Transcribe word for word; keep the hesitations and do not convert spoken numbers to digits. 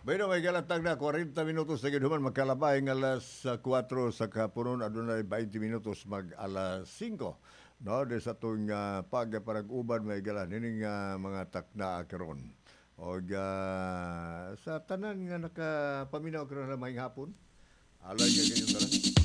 Bueno, may galatag na forty minutos na ginuman magkalabay ng alas ah, kwatro sa kapunon adunay twenty minutos mag alas five. No, de sa tuwing uh, pagparag-uban may galan ining ah, mga takna karon. O ah, sa tanan nga nakapaminaw karon na may hapon. Alay nga ganyan tanan.